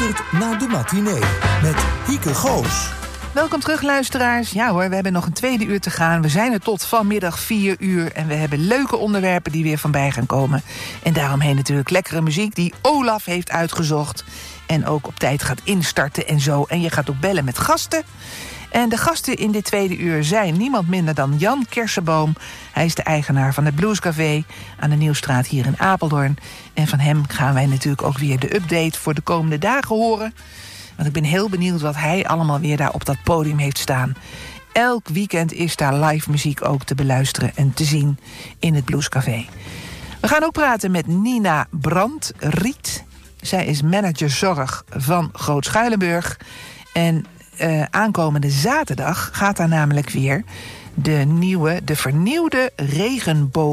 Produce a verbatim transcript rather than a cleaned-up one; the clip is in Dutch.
luistert naar de matinee met Hieke Goos. Welkom terug, luisteraars. Ja hoor, we hebben nog een tweede uur te gaan. We zijn er tot vanmiddag vier uur. En we hebben leuke onderwerpen die weer voorbij gaan komen. En daaromheen natuurlijk lekkere muziek die Olaf heeft uitgezocht. En ook op tijd gaat instarten en zo. En je gaat ook bellen met gasten. En de gasten in dit tweede uur zijn niemand minder dan Jan Kersenboom. Hij is de eigenaar van het Bluescafé aan de Nieuwstraat hier in Apeldoorn. En van hem gaan wij natuurlijk ook weer de update voor de komende dagen horen. Want ik ben heel benieuwd wat hij allemaal weer daar op dat podium heeft staan. Elk weekend is daar live muziek ook te beluisteren en te zien in het Bluescafé. We gaan ook praten met Nina Brandriet. Zij is manager zorg van Groot Schuilenburg. En uh, aankomende zaterdag gaat daar namelijk weer de nieuwe, de vernieuwde regenboog